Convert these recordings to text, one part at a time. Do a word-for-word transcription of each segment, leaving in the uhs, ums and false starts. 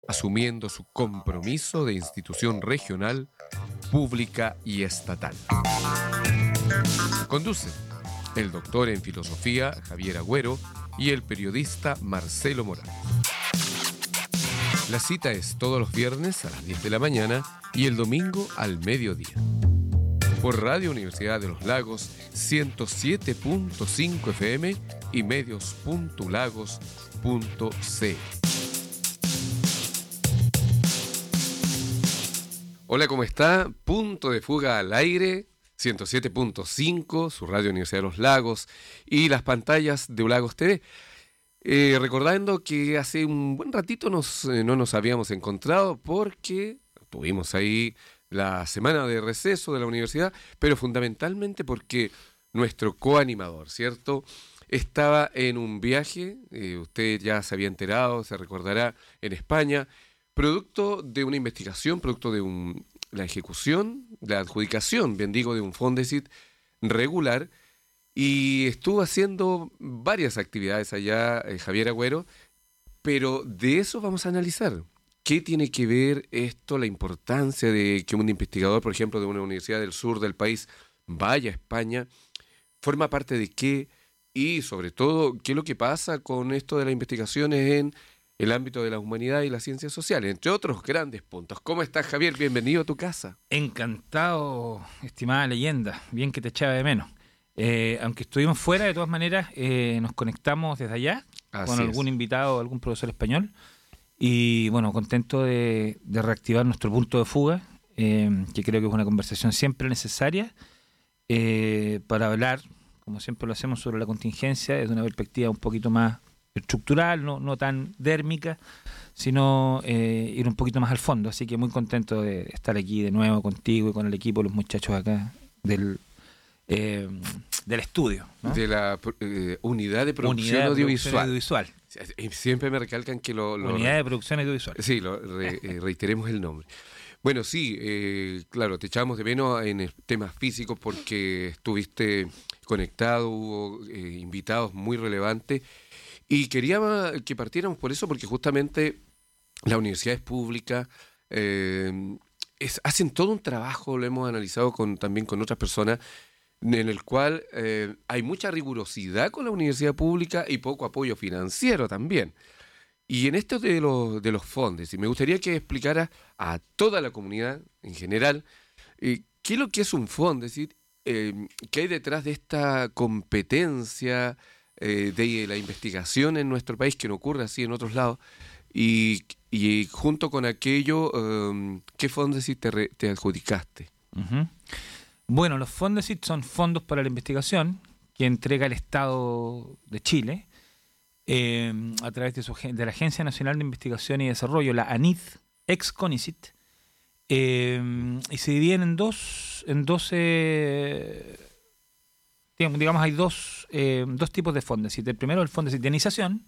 asumiendo su compromiso de institución regional, pública y estatal. Conduce el doctor en filosofía Javier Agüero y el periodista Marcelo Morales. La cita es todos los viernes a las diez de la mañana y el domingo al mediodía. Por Radio Universidad de los Lagos ciento siete punto cinco F M y medios punto lagos punto c l. Hola, ¿cómo está? Punto de fuga al aire, ciento siete punto cinco, su Radio Universidad de los Lagos y las pantallas de Ulagos T V. Eh, recordando que hace un buen ratito nos, eh, no nos habíamos encontrado porque tuvimos ahí la semana de receso de la universidad, pero fundamentalmente porque nuestro coanimador, ¿cierto?, estaba en un viaje, eh, usted ya se había enterado, se recordará, en España, producto de una investigación, producto de un, la ejecución, la adjudicación, bien digo, de un Fondesit regular, y estuvo haciendo varias actividades allá, eh, Javier Agüero, pero de eso vamos a analizar. ¿Qué tiene que ver esto, la importancia de que un investigador, por ejemplo, de una universidad del sur del país vaya a España? ¿Forma parte de qué? Y sobre todo, ¿qué es lo que pasa con esto de las investigaciones en el ámbito de la humanidad y las ciencias sociales? Entre otros grandes puntos. ¿Cómo estás, Javier? Bienvenido a tu casa. Encantado, estimada leyenda. Bien que te echaba de menos. Eh, aunque estuvimos fuera, de todas maneras, eh, nos conectamos desde allá Así con algún es. invitado, algún profesor español. Y bueno, contento de, de reactivar nuestro punto de fuga, eh, que creo que es una conversación siempre necesaria eh, para hablar, como siempre lo hacemos, sobre la contingencia desde una perspectiva un poquito más estructural, no, no tan dérmica, sino eh, ir un poquito más al fondo. Así que muy contento de estar aquí de nuevo contigo y con el equipo, los muchachos acá del... Eh, del estudio, ¿no? De la eh, unidad de producción unidad de audiovisual. Producción audiovisual. Siempre me recalcan que lo... lo unidad de producción audiovisual. Sí, lo, re, eh, reiteremos el nombre. Bueno, sí, eh, claro, te echamos de menos en temas físicos porque estuviste conectado, hubo eh, invitados muy relevantes y quería que partiéramos por eso porque justamente las universidades públicas eh, es, hacen todo un trabajo, lo hemos analizado con, también con otras personas, en el cual eh, hay mucha rigurosidad con la universidad pública y poco apoyo financiero también. Y en esto de los, de los fondos, y me gustaría que explicara a toda la comunidad en general eh, qué es lo que es un fondo, es decir, eh, qué hay detrás de esta competencia eh, de la investigación en nuestro país, que no ocurre así en otros lados, y, y junto con aquello, eh, ¿qué fondos te, re, te adjudicaste? Uh-huh. Bueno, los Fondesit son fondos para la investigación que entrega el Estado de Chile eh, a través de, su, de la Agencia Nacional de Investigación y Desarrollo, la ANID, ex CONICIT, eh, y se dividen en dos, en dos eh, digamos, hay dos, eh, dos tipos de Fondesit. El primero, el Fondesit de iniciación,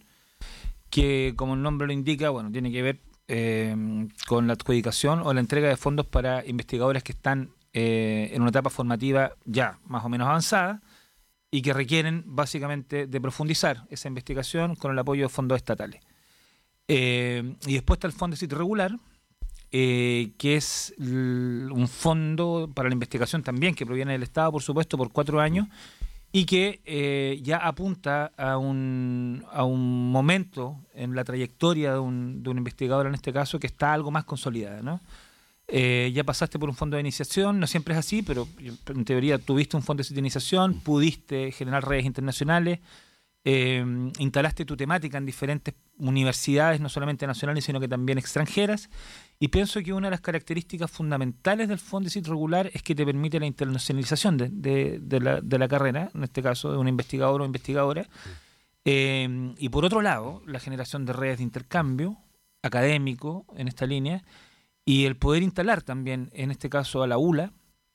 que como el nombre lo indica, bueno, tiene que ver eh, con la adjudicación o la entrega de fondos para investigadores que están Eh, en una etapa formativa ya más o menos avanzada y que requieren básicamente de profundizar esa investigación con el apoyo de fondos estatales. Eh, y después está el Fondesit regular, eh, que es l- un fondo para la investigación también que proviene del Estado, por supuesto, por cuatro años y que eh, ya apunta a un, a un momento en la trayectoria de un, de un investigador, en este caso, que está algo más consolidada, ¿no? Eh, ya pasaste por un fondo de iniciación, no siempre es así, pero en teoría tuviste un fondo de iniciación, pudiste generar redes internacionales, eh, instalaste tu temática en diferentes universidades, no solamente nacionales, sino que también extranjeras, y pienso que una de las características fundamentales del Fondesit regular es que te permite la internacionalización de, de, de, la, de la carrera, en este caso de un investigador o investigadora, eh, y por otro lado, la generación de redes de intercambio académico en esta línea, y el poder instalar también, en este caso a la U L A,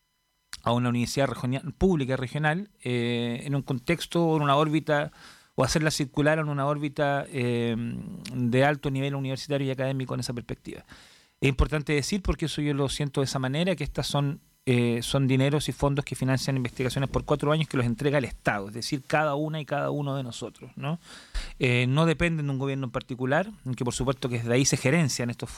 a una universidad regional, pública regional, eh, en un contexto o en una órbita, o hacerla circular en una órbita eh, de alto nivel universitario y académico en esa perspectiva. Es importante decir, porque eso yo lo siento de esa manera, que estas son eh, son dineros y fondos que financian investigaciones por cuatro años que los entrega el Estado, es decir, cada una y cada uno de nosotros, ¿no? Eh, no dependen de un gobierno en particular, que por supuesto que desde ahí se gerencian estos fondos.